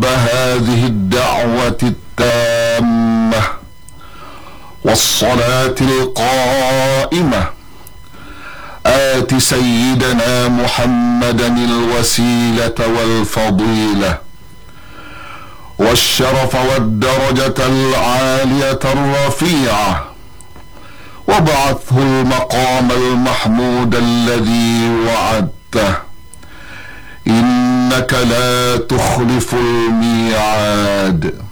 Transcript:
هذه الدعوة التامة والصلاة القائمة آت سيدنا محمدا الوسيلة والفضيلة والشرف والدرجة العالية الرفيعة، وابعثه المقام المحمود الذي وعدته، إنك لا تخلف الميعاد.